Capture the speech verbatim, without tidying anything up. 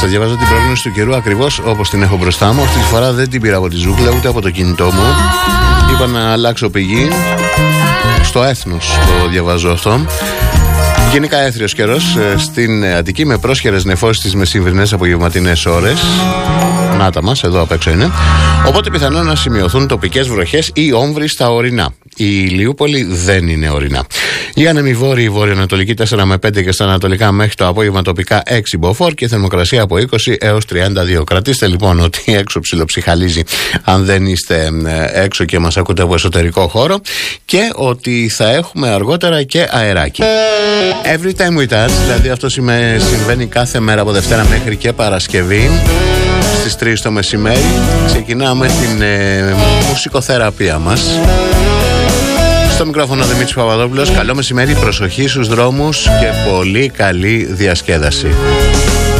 Σας διαβάζω την πρόγνωση του καιρού ακριβώς όπως την έχω μπροστά μου. Αυτή τη φορά δεν την πήρα από τη ζούγκλα ούτε από το κινητό μου. Είπα να αλλάξω πηγή. Στο Έθνος το διαβάζω αυτό. Γενικά έθριος καιρός στην Αττική με πρόσχερες νεφώσεις τις μεσημβρινές απογευματινές ώρες. Νάτα μας, εδώ απ' έξω είναι. Οπότε πιθανόν να σημειωθούν τοπικές βροχές ή όμβροι στα ορεινά. Η Ηλιούπολη δεν είναι ορεινά. Η άνεμη βόρειη βορειοανατολική τέσσερα με πέντε και στα ανατολικά μέχρι το απόγευμα τοπικά έξι μποφόρ και θερμοκρασία από είκοσι έως τριάντα δύο. Κρατήστε λοιπόν ότι έξω ψιλοψυχαλίζει αν δεν είστε έξω και μας ακούτε από εσωτερικό χώρο, και ότι θα έχουμε αργότερα και αεράκι. Every time we touch, δηλαδή αυτό συμβαίνει κάθε μέρα από Δευτέρα μέχρι και Παρασκευή στις τρεις το μεσημέρι. Ξεκινάμε την ε, μουσικοθεραπεία μας. Στο μικρόφωνο Δημήτρης Παπαδόπουλος. Καλό μεσημέρι, προσοχή στους δρόμους και πολύ καλή διασκέδαση.